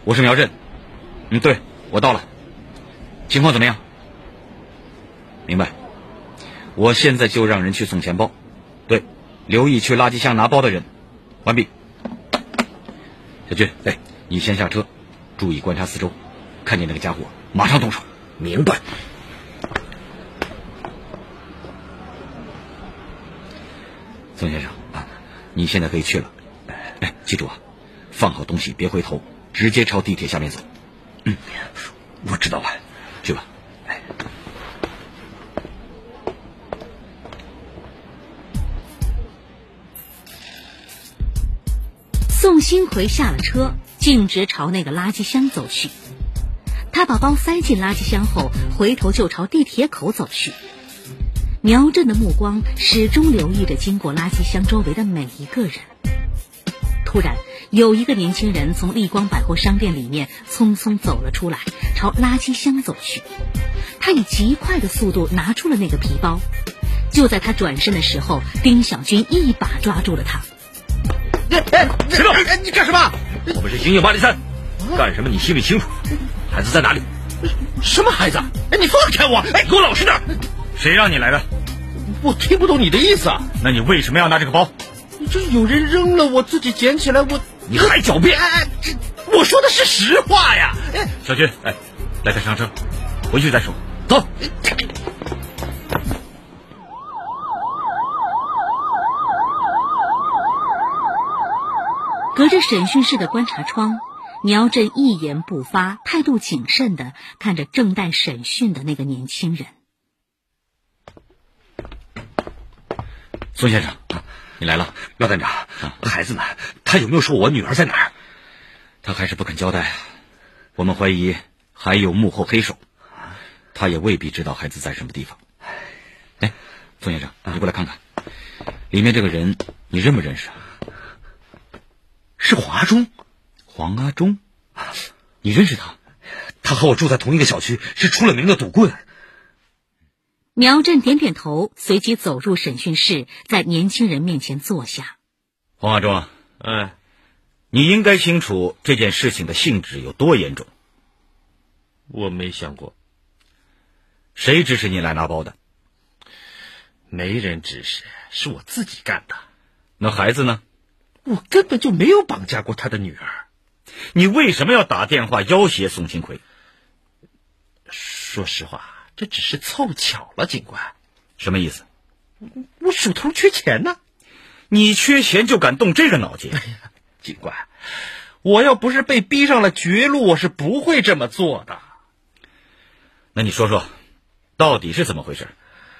我是苗振。对，我到了。情况怎么样？明白。我现在就让人去送钱包。对，留意去垃圾箱拿包的人。完毕。小军，你先下车，注意观察四周，看见那个家伙马上动手。 明白。 宋先生你现在可以去了。记住放好东西别回头，直接朝地铁下面走。 我知道了。 去吧。 宋新奎下了车，径直朝那个垃圾箱走去。他把包塞进垃圾箱后，回头就朝地铁口走去。苗振的目光始终留意着经过垃圾箱周围的每一个人。突然，有一个年轻人从丽光百货商店里面匆匆走了出来，朝垃圾箱走去。他以极快的速度拿出了那个皮包。就在他转身的时候，丁小军一把抓住了他。 石头，你干什么？ 我们是刑警803，干什么你心里清楚。孩子在哪里？ 什么孩子？你放开我！ 给我老实点！谁让你来的？ 我听不懂你的意思。 那你为什么要拿这个包？ 这有人扔了，我自己捡起来。 你还狡辩！ 我说的是实话呀！ 小军，来，上车，回去再说。走。 隔着审讯室的观察窗，苗振一言不发，态度谨慎地看着正待审讯的那个年轻人。 孙先生，你来了。 廖站长，孩子呢？他有没有说我女儿在哪儿？ 他还是不肯交代。我们怀疑还有幕后黑手，他也未必知道孩子在什么地方。孙先生，你过来看看，里面这个人你认不认识？ 是黄阿忠。 黄阿忠？你认识他？ 他和我住在同一个小区，是出了名的赌棍。 苗振点点头，随即走入审讯室，在年轻人面前坐下。 黄阿忠，你应该清楚这件事情的性质有多严重。 我没想过。 谁指使你来拿包的？ 没人指使，是我自己干的。 那孩子呢？ 我根本就没有绑架过他的女儿。 你为什么要打电话要挟宋新奎？ 说实话，这只是凑巧了，警官。 什么意思？ 我手头缺钱呢。 你缺钱就敢动这个脑筋？ 警官，我要不是被逼上了绝路，我是不会这么做的。 那你说说，到底是怎么回事？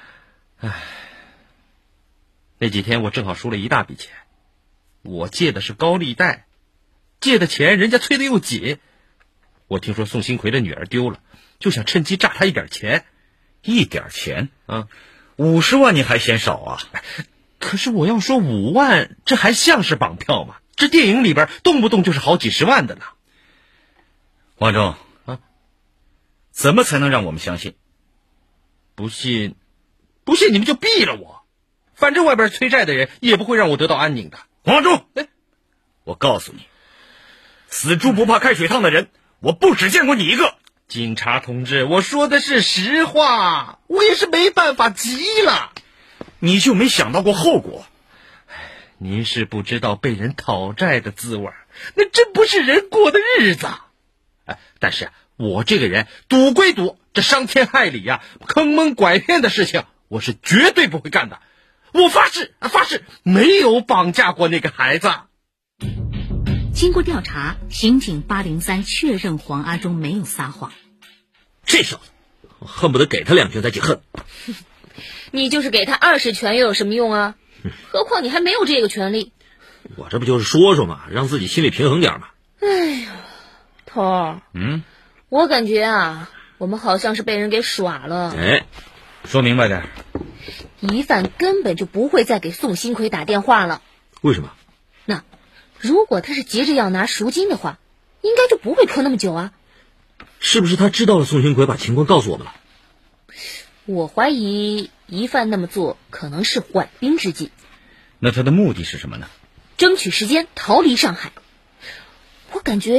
那几天我正好输了一大笔钱，我借的是高利贷，借的钱人家催得又紧。我听说宋新奎的女儿丢了，就想趁机诈他一点钱。 一点钱？50万你还嫌少啊？ 可是我要说5万，这还像是绑票吗？这电影里边动不动就是好几十万的呢。 黄忠怎么才能让我们相信？ 不信你们就毙了我，反正外边催债的人也不会让我得到安宁的。 黄忠，我告诉你，死猪不怕开水烫的人，我不只见过你一个。 警察同志，我说的是实话，我也是没办法急了。 你就没想到过后果？ 您是不知道被人讨债的滋味，那真不是人过的日子。但是我这个人赌归赌，这伤天害理坑蒙拐骗的事情我是绝对不会干的。我发誓没有绑架过那个孩子。 经过调查，刑警803确认黄阿忠没有撒谎。 这小子，我恨不得给他2拳再解恨。 你就是给他20拳又有什么用啊？何况你还没有这个权利。 我这不就是说说嘛，让自己心里平衡点嘛。 哎呀，头儿，我感觉我们好像是被人给耍了。 说明白点。 疑犯根本就不会再给宋新奎打电话了。 为什么？ 那如果他是急着要拿赎金的话，应该就不会拖那么久啊。 是不是他知道了宋新奎把情况告诉我们了？ 我怀疑疑犯那么做可能是缓兵之计。 那他的目的是什么呢？ 争取时间逃离上海。我感觉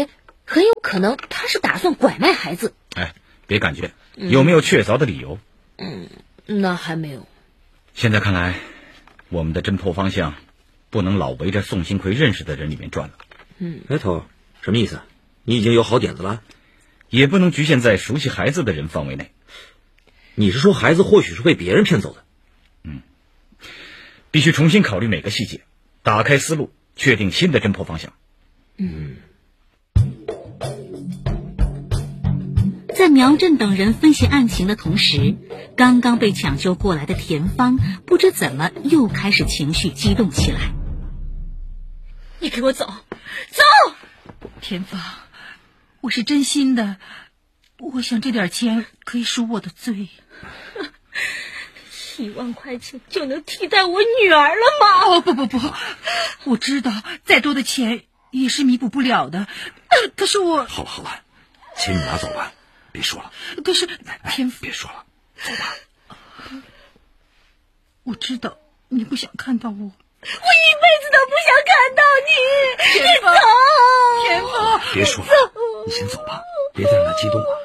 很有可能他是打算拐卖孩子。 哎，别感觉，有没有确凿的理由？ 那还没有。 现在看来，我们的侦破方向不能老围着宋新奎认识的人里面转了。 哎，头，什么意思？你已经有好点子了？ 也不能局限在熟悉孩子的人范围内。 你是说孩子或许是被别人骗走的？ 必须重新考虑每个细节，打开思路，确定新的侦破方向。 在苗振等人分析案情的同时，刚刚被抢救过来的田芳不知怎么又开始情绪激动起来。 你给我走，走！ 田芳，我是真心的，我想这点钱可以赎我的罪。 1万块钱就能替代我女儿了吗？ 哦，不，我知道再多的钱也是弥补不了的，可是我…… 好了，钱你拿走吧，别说了。 可是田芳， 别说了，走吧。 我知道你不想看到我， 我一辈子都不想看到你。 田芳， 你走， 田芳， 别说了，你先走吧，别再让他激动了。